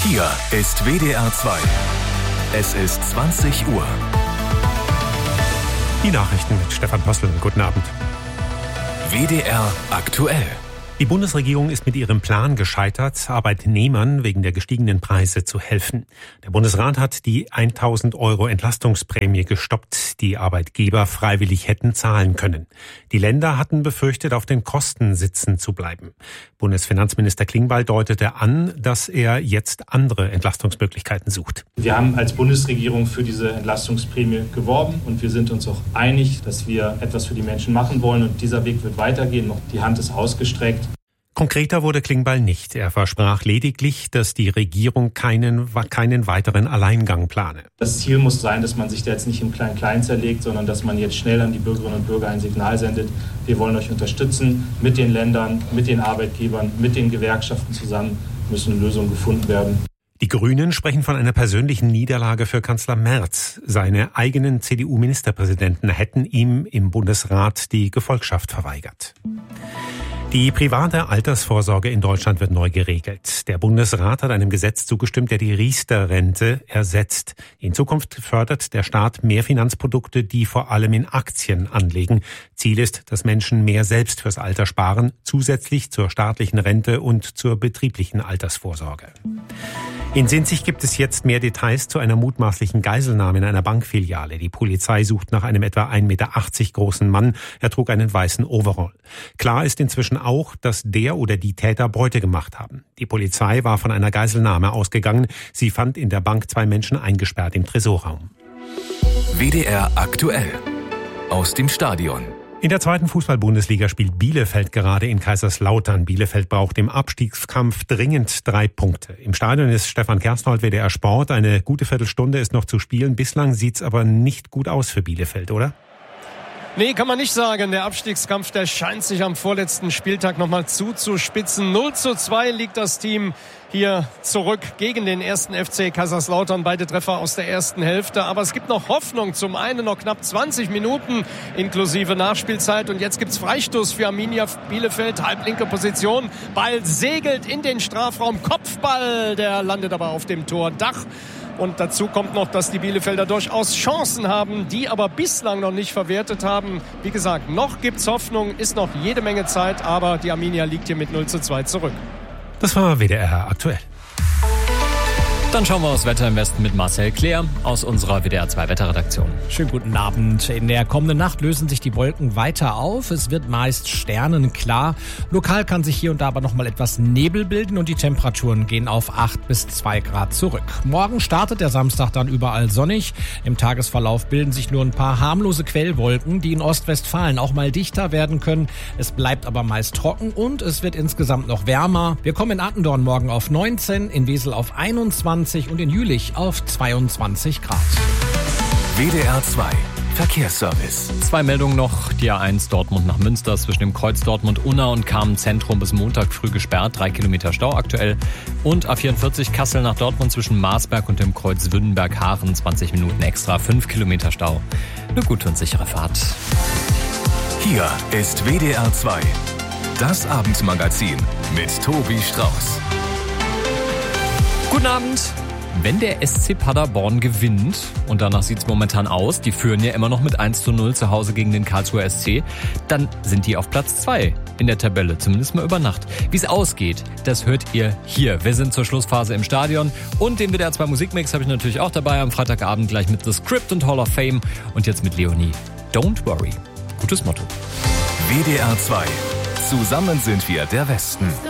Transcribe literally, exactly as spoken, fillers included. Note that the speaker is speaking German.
Hier ist W D R zwei. Es ist zwanzig Uhr. Die Nachrichten mit Stefan Postel. Guten Abend. W D R aktuell. Die Bundesregierung ist mit ihrem Plan gescheitert, Arbeitnehmern wegen der gestiegenen Preise zu helfen. Der Bundesrat hat die tausend Euro Entlastungsprämie gestoppt, die Arbeitgeber freiwillig hätten zahlen können. Die Länder hatten befürchtet, auf den Kosten sitzen zu bleiben. Bundesfinanzminister Klingbeil deutete an, dass er jetzt andere Entlastungsmöglichkeiten sucht. Wir haben als Bundesregierung für diese Entlastungsprämie geworben und wir sind uns auch einig, dass wir etwas für die Menschen machen wollen und dieser Weg wird weitergehen. Noch die Hand ist ausgestreckt. Konkreter wurde Klingbeil nicht. Er versprach lediglich, dass die Regierung keinen, keinen weiteren Alleingang plane. Das Ziel muss sein, dass man sich da jetzt nicht im Klein-Klein zerlegt, sondern dass man jetzt schnell an die Bürgerinnen und Bürger ein Signal sendet. Wir wollen euch unterstützen mit den Ländern, mit den Arbeitgebern, mit den Gewerkschaften zusammen müssen Lösungen gefunden werden. Die Grünen sprechen von einer persönlichen Niederlage für Kanzler Merz. Seine eigenen C D U-Ministerpräsidenten hätten ihm im Bundesrat die Gefolgschaft verweigert. Die private Altersvorsorge in Deutschland wird neu geregelt. Der Bundesrat hat einem Gesetz zugestimmt, der die Riester-Rente ersetzt. In Zukunft fördert der Staat mehr Finanzprodukte, die vor allem in Aktien anlegen. Ziel ist, dass Menschen mehr selbst fürs Alter sparen, zusätzlich zur staatlichen Rente und zur betrieblichen Altersvorsorge. In Sinzig gibt es jetzt mehr Details zu einer mutmaßlichen Geiselnahme in einer Bankfiliale. Die Polizei sucht nach einem etwa ein Meter achtzig großen Mann. Er trug einen weißen Overall. Klar ist inzwischen auch, dass der oder die Täter Beute gemacht haben. Die Polizei war von einer Geiselnahme ausgegangen. Sie fand in der Bank zwei Menschen eingesperrt im Tresorraum. W D R aktuell. Aus dem Stadion. In der zweiten Fußball-Bundesliga spielt Bielefeld gerade in Kaiserslautern. Bielefeld braucht im Abstiegskampf dringend drei Punkte. Im Stadion ist Stefan Kersthold, W D R Sport. Eine gute Viertelstunde ist noch zu spielen. Bislang sieht's aber nicht gut aus für Bielefeld, oder? Nee, kann man nicht sagen. Der Abstiegskampf, der scheint sich am vorletzten Spieltag nochmal zuzuspitzen. null zu zwei liegt das Team hier zurück gegen den ersten F C Kaiserslautern. Beide Treffer aus der ersten Hälfte. Aber es gibt noch Hoffnung. Zum einen noch knapp zwanzig Minuten inklusive Nachspielzeit. Und jetzt gibt's Freistoß für Arminia Bielefeld. Halblinke Position. Ball segelt in den Strafraum. Kopfball, der landet aber auf dem Tordach. Und dazu kommt noch, dass die Bielefelder durchaus Chancen haben, die aber bislang noch nicht verwertet haben. Wie gesagt, noch gibt's Hoffnung, ist noch jede Menge Zeit, aber die Arminia liegt hier mit null zu zwei zurück. Das war W D R aktuell. Dann schauen wir aufs Wetter im Westen mit Marcel Claire aus unserer W D R zwei Wetterredaktion. Schönen guten Abend. In der kommenden Nacht lösen sich die Wolken weiter auf. Es wird meist sternenklar. Lokal kann sich hier und da aber noch mal etwas Nebel bilden und die Temperaturen gehen auf acht bis zwei Grad zurück. Morgen startet der Samstag dann überall sonnig. Im Tagesverlauf bilden sich nur ein paar harmlose Quellwolken, die in Ostwestfalen auch mal dichter werden können. Es bleibt aber meist trocken und es wird insgesamt noch wärmer. Wir kommen in Attendorn morgen auf neunzehn, in Wesel auf einundzwanzig und in Jülich auf zweiundzwanzig Grad. W D R zwei Verkehrsservice. Zwei Meldungen noch. Die A eins Dortmund nach Münster zwischen dem Kreuz Dortmund-Unna und Kamen-Zentrum bis Montag früh gesperrt. Drei Kilometer Stau aktuell. Und A vierundvierzig Kassel nach Dortmund zwischen Marsberg und dem Kreuz Wünnenberg-Haaren. zwanzig Minuten extra, fünf Kilometer Stau. Eine gute und sichere Fahrt. Hier ist W D R zwei. Das Abendmagazin mit Tobi Strauß. Guten Abend. Wenn der S C Paderborn gewinnt, und danach sieht es momentan aus, die führen ja immer noch mit eins zu null zu Hause gegen den Karlsruher S C, dann sind die auf Platz zwei in der Tabelle, zumindest mal über Nacht. Wie es ausgeht, das hört ihr hier. Wir sind zur Schlussphase im Stadion und den W D R zwei Musikmix habe ich natürlich auch dabei am Freitagabend gleich mit The Script und Hall of Fame und jetzt mit Leonie. Don't worry. Gutes Motto. W D R zwei. Zusammen sind wir der Westen.